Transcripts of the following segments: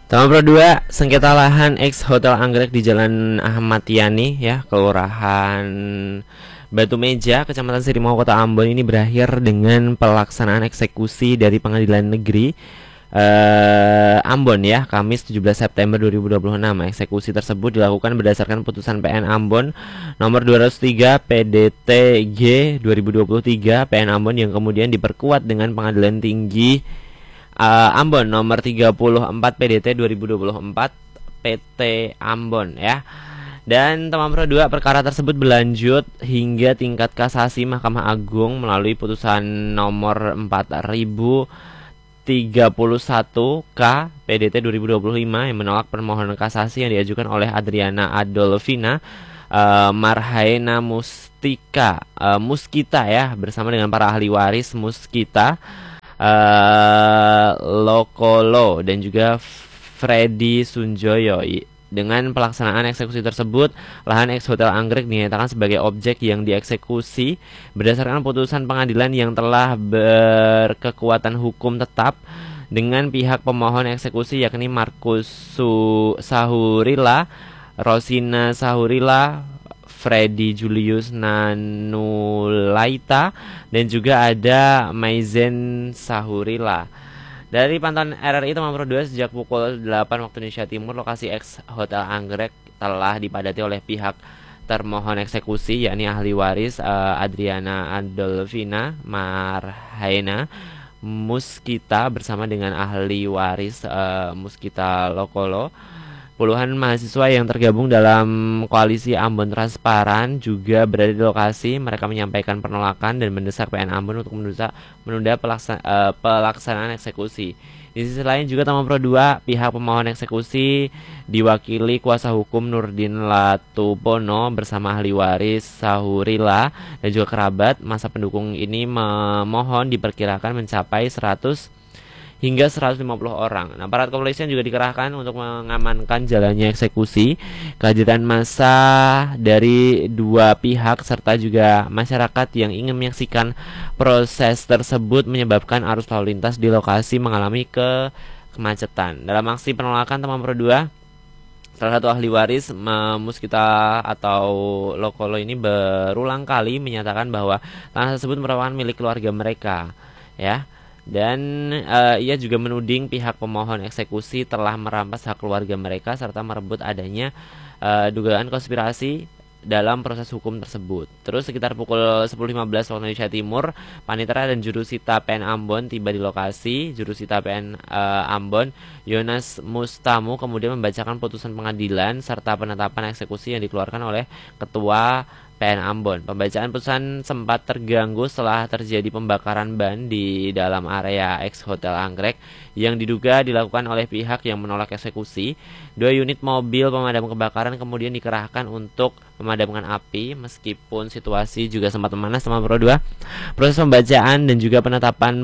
Teman Pro 2, sengketa lahan ex Hotel Anggrek di Jalan Ahmad Yani ya, Kelurahan Batu Meja, Kecamatan Sirimau, Kota Ambon ini berakhir dengan pelaksanaan eksekusi dari Pengadilan Negeri Ambon ya, Kamis 17 September 2026. Eksekusi tersebut dilakukan berdasarkan putusan PN Ambon nomor 203 PDTG 2023 PN Ambon yang kemudian diperkuat dengan Pengadilan Tinggi Ambon nomor 34 PDT 2024 PT Ambon ya. Dan teman Pro 2, perkara tersebut berlanjut hingga tingkat kasasi Mahkamah Agung melalui putusan nomor 4031 K PDT 2025 yang menolak permohonan kasasi yang diajukan oleh Adriana Adolfina Marhaena Muskita ya, bersama dengan para ahli waris Muskita Lokolo dan juga Freddy Sunjoyo. Dengan pelaksanaan eksekusi tersebut, lahan ex Hotel Anggrek dinyatakan sebagai objek yang dieksekusi berdasarkan putusan pengadilan yang telah berkekuatan hukum tetap dengan pihak pemohon eksekusi yakni Markus Sahurila, Rosina Sahurila, Freddy Julius Nanulaita, dan juga ada Maizen Sahurila. Dari pantauan RRI teman Pro 2, sejak pukul 8 waktu Indonesia Timur, lokasi ex Hotel Anggrek telah dipadati oleh pihak termohon eksekusi yakni ahli waris Adriana Adolfina Marhaena Muskita bersama dengan ahli waris Muskita Lokolo. Puluhan mahasiswa yang tergabung dalam koalisi Ambon Transparan juga berada di lokasi. Mereka menyampaikan penolakan dan mendesak PN Ambon untuk menunda pelaksanaan eksekusi. Di sisi lain juga teman Pro 2, pihak pemohon eksekusi diwakili kuasa hukum Nurdin Latupono bersama ahli waris Sahurila dan juga kerabat. Masa pendukung ini memohon diperkirakan mencapai 100 hingga 150 orang. Nah, aparat kepolisian juga dikerahkan untuk mengamankan jalannya eksekusi. Kehadiran massa dari dua pihak serta juga masyarakat yang ingin menyaksikan proses tersebut menyebabkan arus lalu lintas di lokasi mengalami kemacetan. Dalam aksi penolakan teman Pro 2, salah satu ahli waris Muskita atau Lokolo ini berulang kali menyatakan bahwa tanah tersebut merupakan milik keluarga mereka ya. Dan ia juga menuding pihak pemohon eksekusi telah merampas hak keluarga mereka serta merebut adanya dugaan konspirasi dalam proses hukum tersebut. Terus sekitar pukul 10.15 waktu Indonesia Timur, Panitera dan Jurusita PN Ambon tiba di lokasi. Jurusita PN Ambon Yonas Mustamu kemudian membacakan putusan pengadilan serta penetapan eksekusi yang dikeluarkan oleh Ketua PN Ambon. Pembacaan putusan sempat terganggu setelah terjadi pembakaran ban di dalam area ex Hotel Anggrek yang diduga dilakukan oleh pihak yang menolak eksekusi. 2 unit mobil pemadam kebakaran kemudian dikerahkan untuk memadamkan api meskipun situasi juga sempat memanas teman Pro 2. Proses pembacaan dan juga penetapan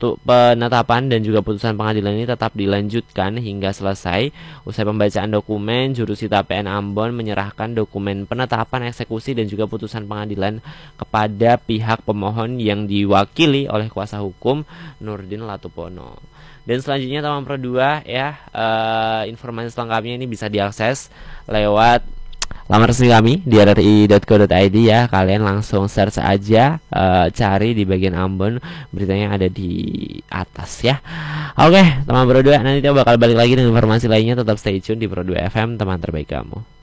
dan juga putusan pengadilan ini tetap dilanjutkan hingga selesai. Usai pembacaan dokumen, Jurusita PN Ambon menyerahkan dokumen penetapan eksekusi dan juga putusan pengadilan kepada pihak pemohon yang diwakili oleh kuasa hukum Nurdin Latupono. Dan selanjutnya teman Pro 2 ya, informasi selengkapnya ini bisa diakses lewat laman resmi kami di rri.co.id ya. Kalian langsung search aja, cari di bagian Ambon, beritanya ada di atas ya. Oke teman Pro 2, nanti kita bakal balik lagi dengan informasi lainnya. Tetap stay tune di Pro 2 FM, teman terbaik kamu.